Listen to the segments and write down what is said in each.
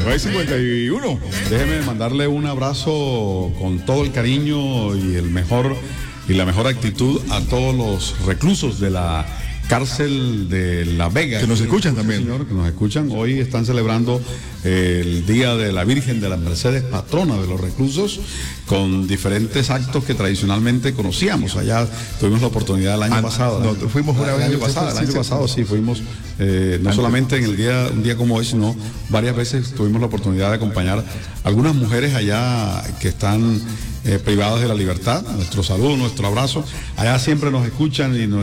9:51. Déjeme mandarle un abrazo con todo el cariño y la mejor actitud a todos los reclusos de la cárcel de La Vega. Que nos escuchan también. Señor, que nos escuchan. Hoy están celebrando el Día de la Virgen de las Mercedes, patrona de los reclusos, con diferentes actos que tradicionalmente conocíamos. Allá tuvimos la oportunidad el año pasado. No, fuimos una vez el año pasado sí fuimos, no solamente en un día como hoy, sino varias veces tuvimos la oportunidad de acompañar a algunas mujeres allá que están privadas de la libertad. Nuestro saludo, nuestro abrazo. Allá siempre nos escuchan y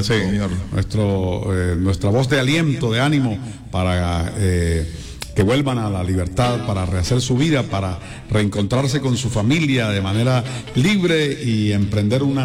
nuestra voz de aliento, de ánimo para que vuelvan a la libertad, para rehacer su vida, para reencontrarse con su familia de manera libre y emprender un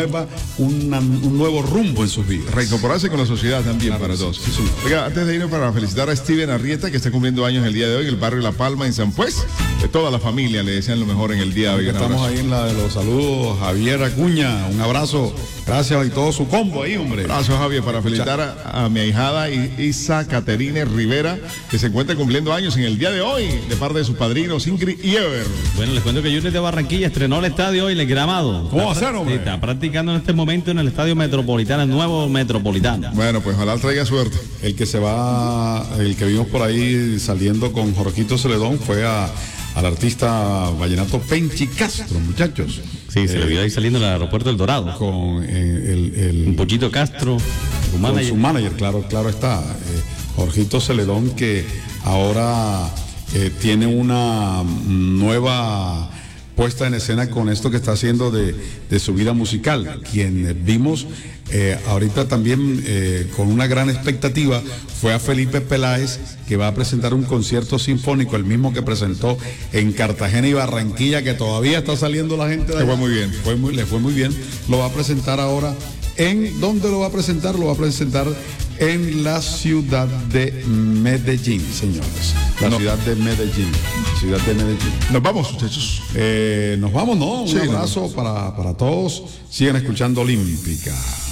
nuevo rumbo en sus vidas. Reincorporarse con la sociedad también, claro, para todos. Sí, sí. Oiga, antes de irnos, para felicitar a Steven Arrieta, que está cumpliendo años el día de hoy en el barrio La Palma, en San Pues. De toda la familia le desean lo mejor en el día de hoy. Estamos ahí en la de los saludos. Javier Acuña, un abrazo. Gracias y todo su combo ahí, hombre. Abrazo, Javier, para felicitar a mi ahijada Isa Caterine Rivera, que se encuentra cumpliendo años en el día de hoy, de parte de sus padrinos Ingrid y Ever. Bueno, les cuento que Junior de Barranquilla estrenó el estadio hoy, el Gramado. ¿Cómo va a ser, hombre? Sí, está practicando en este momento en el estadio Metropolitano, el nuevo Metropolitano. Bueno, pues ojalá traiga suerte. El que vimos por ahí saliendo con Jorgito Celedón fue al artista vallenato Penchi Castro, muchachos. Sí, se le vio ahí saliendo del aeropuerto del Dorado. Con un Pochito Castro, su manager, claro está. Jorgito Celedón, que ahora tiene una nueva puesta en escena con esto que está haciendo de su vida musical. Quien vimos ahorita también con una gran expectativa fue a Felipe Peláez, que va a presentar un concierto sinfónico, el mismo que presentó en Cartagena y Barranquilla, que todavía está saliendo la gente de allá. Le fue muy bien. Le fue muy bien. Lo va a presentar ahora. ¿Dónde lo va a presentar? Lo va a presentar en la ciudad de Medellín, señores. Ciudad de Medellín. Nos vamos, muchachos. Nos vamos, ¿no? Un abrazo para todos. Sigan escuchando Olímpica.